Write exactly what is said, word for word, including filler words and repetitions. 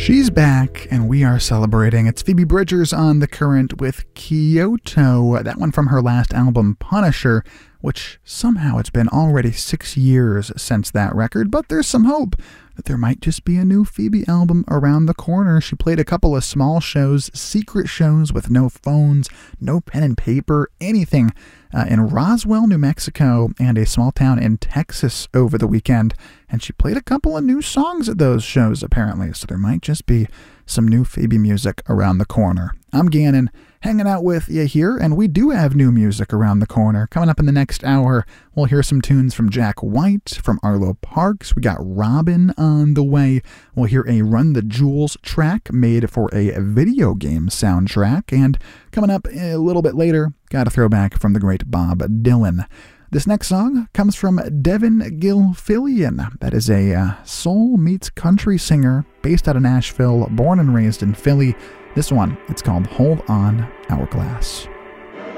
She's back, and we are celebrating. It's Phoebe Bridgers on The Current with Kyoto, that one from her last album, Punisher, which somehow it's been already six years since that record, but there's some hope that there might just be a new Phoebe album around the corner. She played a couple of small shows, secret shows with no phones, no pen and paper, anything, uh, in Roswell, New Mexico, and a small town in Texas over the weekend. And she played a couple of new songs at those shows, apparently, so there might just be some new Phoebe music around the corner. I'm Gannon, hanging out with you here, and we do have new music around the corner. Coming up in the next hour, we'll hear some tunes from Jack White, from Arlo Parks. We got Robin on the way. We'll hear a Run the Jewels track made for a video game soundtrack. And coming up a little bit later, got a throwback from the great Bob Dylan. This next song comes from Devin Gilfillian. That is a uh, soul meets country singer based out of Nashville, born and raised in Philly. This one, it's called Hold On Hourglass.